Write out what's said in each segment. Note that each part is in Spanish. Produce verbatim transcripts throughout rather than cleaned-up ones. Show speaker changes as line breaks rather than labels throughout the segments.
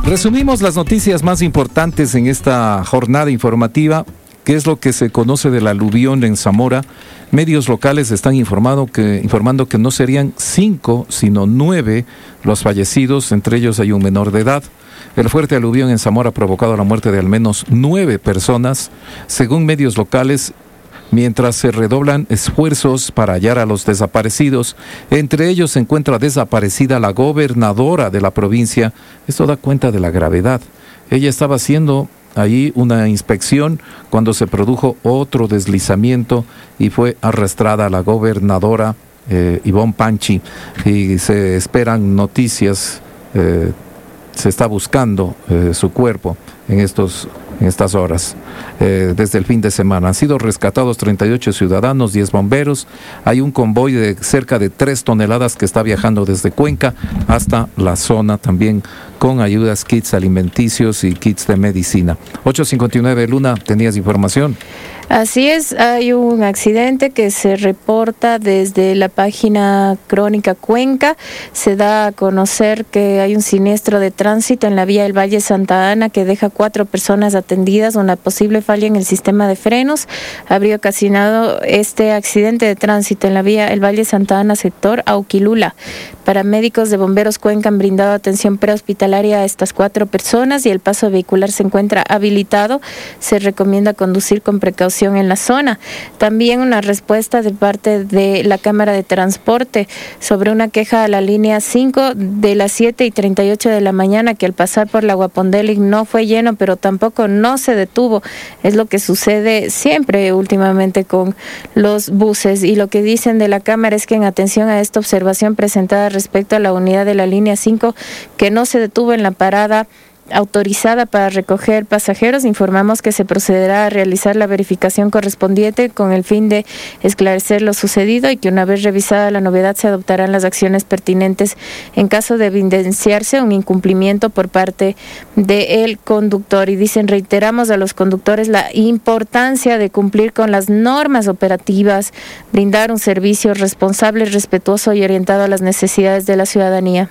Resumimos las noticias más importantes en esta jornada informativa. ¿Qué es lo que se conoce del aluvión en Zamora? Medios locales están informando que, informando que no serían cinco, sino nueve los fallecidos, entre ellos hay un menor de edad. El fuerte aluvión en Zamora ha provocado la muerte de al menos nueve personas, según medios locales, mientras se redoblan esfuerzos para hallar a los desaparecidos. Entre ellos se encuentra desaparecida la gobernadora de la provincia. Esto da cuenta de la gravedad. Ella estaba haciendo ahí una inspección cuando se produjo otro deslizamiento y fue arrastrada la gobernadora eh, Ivonne Panchi, y se esperan noticias, eh, se está buscando eh, su cuerpo en estos en estas horas, eh, desde el fin de semana. Han sido rescatados treinta y ocho ciudadanos, diez bomberos. Hay un convoy de cerca de tres toneladas que está viajando desde Cuenca hasta la zona, también con ayudas, kits alimenticios y kits de medicina. ocho cincuenta y nueve, Luna, ¿tenías información?
Así es, hay un accidente que se reporta desde la página Crónica Cuenca. Se da a conocer que hay un siniestro de tránsito en la vía El Valle Santa Ana que deja cuatro personas atendidas. Una posible falla en el sistema de frenos habría ocasionado este accidente de tránsito en la vía El Valle Santa Ana, sector Auquilula. Paramédicos de Bomberos Cuenca han brindado atención prehospitalaria a estas cuatro personas y el paso vehicular se encuentra habilitado. Se recomienda conducir con precaución en la zona. También una respuesta de parte de la Cámara de Transporte sobre una queja a la línea cinco de las siete y treinta y ocho de la mañana, que al pasar por la Guapondelic no fue lleno, pero tampoco no se detuvo. Es lo que sucede siempre últimamente con los buses, y lo que dicen de la Cámara es que en atención a esta observación presentada respecto a la unidad de la línea cinco que no se detuvo en la parada autorizada para recoger pasajeros, informamos que se procederá a realizar la verificación correspondiente con el fin de esclarecer lo sucedido, y que una vez revisada la novedad se adoptarán las acciones pertinentes en caso de evidenciarse un incumplimiento por parte del conductor. Y dicen, reiteramos a los conductores la importancia de cumplir con las normas operativas, brindar un servicio responsable, respetuoso y orientado a las necesidades de la ciudadanía.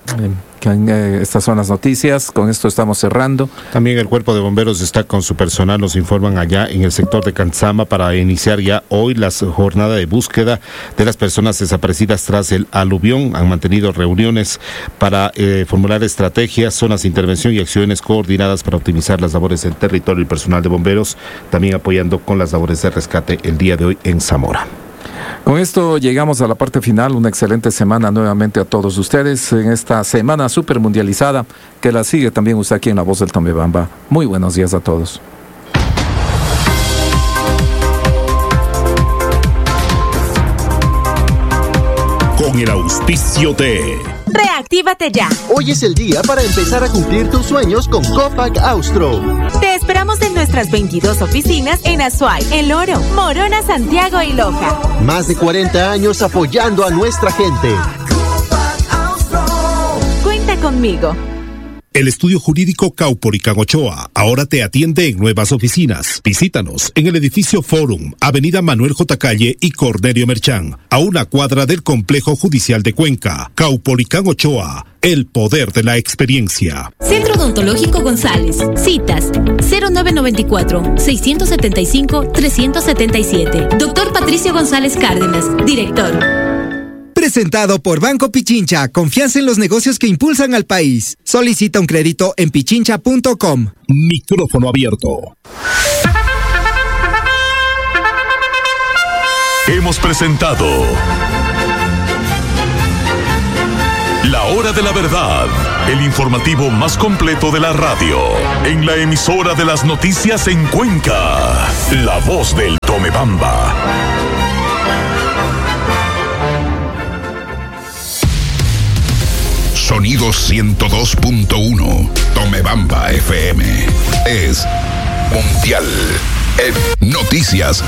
Estas son las noticias, con esto estamos cerrando.
También el Cuerpo de Bomberos está con su personal, nos informan allá en el sector de Cantzama, para iniciar ya hoy la jornada de búsqueda de las personas desaparecidas tras el aluvión. Han mantenido reuniones para eh, formular estrategias, zonas de intervención y acciones coordinadas para optimizar las labores del territorio y personal de bomberos, también apoyando con las labores de rescate el día de hoy en Zamora.
Con esto llegamos a la parte final. Una excelente semana nuevamente a todos ustedes en esta semana súper mundializada, que la sigue también usted aquí en La Voz del Tomebamba. Muy buenos días a todos.
Con el auspicio de...
¡Reactívate ya!
Hoy es el día para empezar a cumplir tus sueños con Copac Austro.
Te esperamos en nuestras veintidós oficinas en Azuay, El Oro, Morona, Santiago y Loja.
Más de cuarenta años apoyando a nuestra gente.
Cuenta conmigo.
El estudio jurídico Caupolicán Ochoa ahora te atiende en nuevas oficinas. Visítanos en el edificio Forum, Avenida Manuel J. Calle y Cornelio Merchán, a una cuadra del Complejo Judicial de Cuenca. Caupolicán Ochoa, el poder de la experiencia.
Centro Odontológico González. Citas cero nueve nueve cuatro, seis siete cinco, tres siete siete. Doctor Patricio González Cárdenas, director.
Presentado por Banco Pichincha, confianza en los negocios que impulsan al país. Solicita un crédito en pichincha punto com.
Micrófono abierto. Hemos presentado La Hora de la Verdad, el informativo más completo de la radio, en la emisora de las noticias en Cuenca, La Voz del Tomebamba. Sonido ciento dos punto uno, Tomebamba F M. Es mundial en noticias.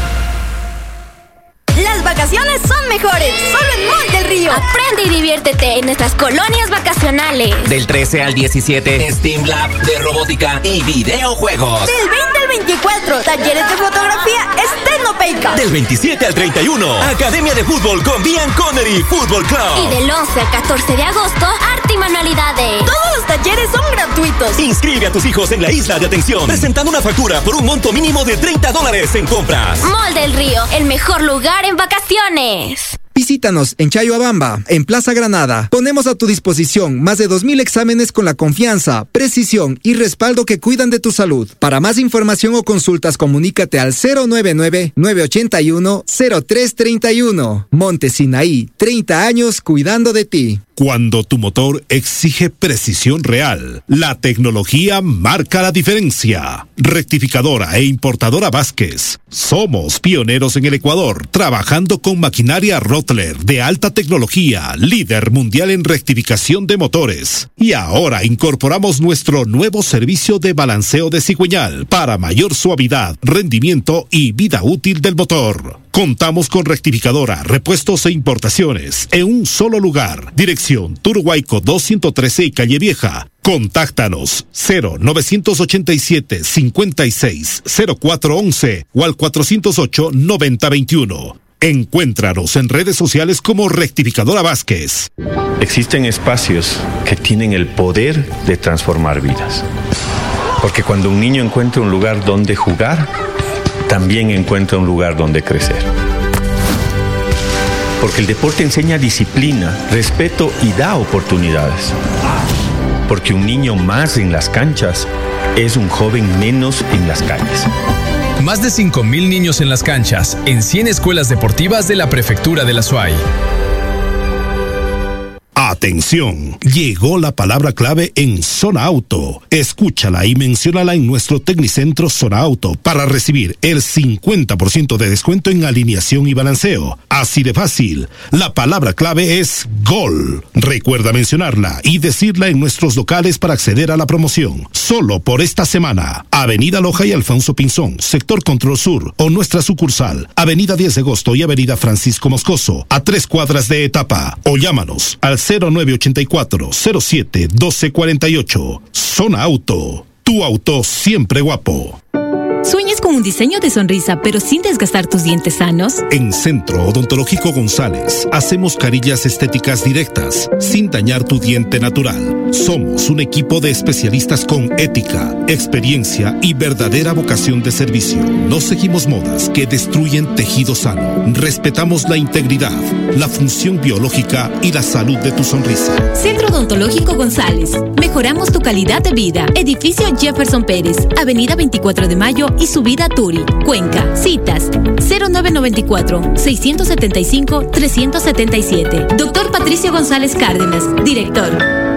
Las vacaciones son mejores, solo en Mall del Río.
Aprende y diviértete en nuestras colonias vacacionales.
Del trece al diecisiete, Steam Lab de robótica y videojuegos.
Del veinte al veinticuatro, talleres de fotografía Estenopeica.
Del veintisiete al treinta y uno, Academia de Fútbol con Bian Connery Fútbol Club.
Y del once al catorce de agosto, arte y manualidades.
Todos los talleres son gratuitos. gratuitos.
Inscribe a tus hijos en la Isla de Atención, presentando una factura por un monto mínimo de treinta dólares en compras.
Mall del Río, el mejor lugar en vacaciones.
Visítanos en Chayoabamba, en Plaza Granada. Ponemos a tu disposición más de dos mil exámenes con la confianza, precisión y respaldo que cuidan de tu salud. Para más información o consultas, comunícate al cero nueve nueve, nueve ocho uno, cero tres tres uno. Monte Sinaí, treinta años cuidando de ti.
Cuando tu motor exige precisión real, la tecnología marca la diferencia. Rectificadora e importadora Vázquez. Somos pioneros en el Ecuador, trabajando con maquinaria Rottler de alta tecnología, líder mundial en rectificación de motores. Y ahora incorporamos nuestro nuevo servicio de balanceo de cigüeñal para mayor suavidad, rendimiento y vida útil del motor. Contamos con rectificadora, repuestos e importaciones en un solo lugar. Dirección Turhuayco doscientos trece y Calle Vieja. Contáctanos cero novecientos ochenta y siete, cincuenta y seis, cero cuatro once o al cuatrocientos ocho, noventa veintiuno. Encuéntranos en redes sociales como Rectificadora Vázquez.
Existen espacios que tienen el poder de transformar vidas. Porque cuando un niño encuentra un lugar donde jugar, también encuentra un lugar donde crecer. Porque el deporte enseña disciplina, respeto y da oportunidades. Porque un niño más en las canchas es un joven menos en las calles.
Más de cinco mil niños en las canchas, en cien escuelas deportivas de la Prefectura de la Suay.
Atención, llegó la palabra clave en Zona Auto. Escúchala y menciónala en nuestro Tecnicentro Zona Auto para recibir el cincuenta por ciento de descuento en alineación y balanceo. Así de fácil, la palabra clave es GOL. Recuerda mencionarla y decirla en nuestros locales para acceder a la promoción. Solo por esta semana. Avenida Loja y Alfonso Pinzón, Sector Control Sur, o nuestra sucursal, Avenida diez de agosto y Avenida Francisco Moscoso, a tres cuadras de Etapa. O llámanos al cero nueve ochenta y cuatro, cero siete, doce cuarenta y ocho. Zona Auto, tu auto siempre guapo.
¿Sueñas con un diseño de sonrisa pero sin desgastar tus dientes sanos?
En Centro Odontológico González hacemos carillas estéticas directas sin dañar tu diente natural. Somos un equipo de especialistas con ética, experiencia y verdadera vocación de servicio. No seguimos modas que destruyen tejido sano. Respetamos la integridad, la función biológica y la salud de tu sonrisa.
Centro Odontológico González. Mejoramos tu calidad de vida. Edificio Jefferson Pérez, Avenida veinticuatro de Mayo y subida Turi, Cuenca. Citas cero nueve nueve cuatro, seis siete cinco, tres siete siete. Doctor Patricio González Cárdenas, director.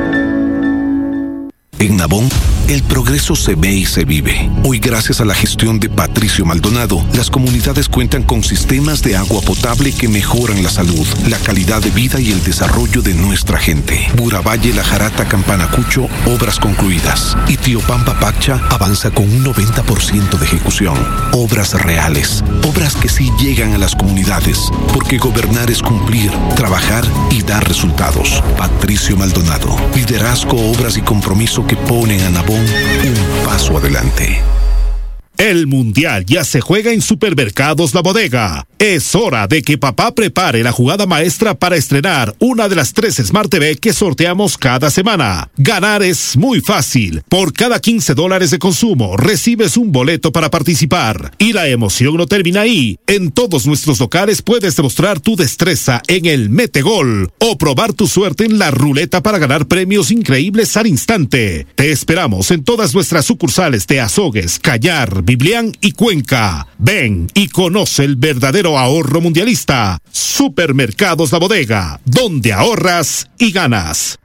En Nabón, el progreso se ve y se vive. Hoy, gracias a la gestión de Patricio Maldonado, las comunidades cuentan con sistemas de agua potable que mejoran la salud, la calidad de vida y el desarrollo de nuestra gente. Buravalle, La Jarata, Campanacucho, obras concluidas. Y Tiopampa Pacha avanza con un noventa por ciento de ejecución. Obras reales, obras que sí llegan a las comunidades, porque gobernar es cumplir, trabajar y dar resultados. Patricio Maldonado, liderazgo, obras y compromiso que ponen a Nabón un paso adelante.
El Mundial ya se juega en Supermercados La Bodega. Es hora de que papá prepare la jugada maestra para estrenar una de las tres Smart T V que sorteamos cada semana. Ganar es muy fácil. Por cada quince dólares de consumo recibes un boleto para participar. Y la emoción no termina ahí. En todos nuestros locales puedes demostrar tu destreza en el Mete Gol o probar tu suerte en la ruleta para ganar premios increíbles al instante. Te esperamos en todas nuestras sucursales de Azogues, Callar, Biblián y Cuenca. Ven y conoce el verdadero ahorro mundialista. Supermercados La Bodega, donde ahorras y ganas.